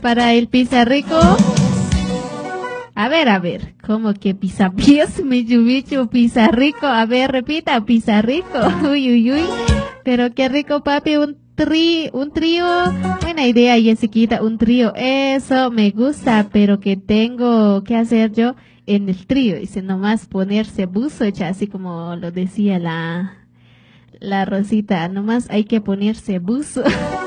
Para el pizarrico. A ver, ¿cómo que pisapiés, mi yubicho, pizarrico? A ver, repita, pizarrico. Uy, uy, uy. Pero qué rico, papi, un trío. Buena idea, Jessiquita, un trío. Eso me gusta, pero que tengo que hacer yo en el trío. Dice, nomás ponerse buzo, ya, así como lo decía la Rosita, nomás hay que ponerse buzo.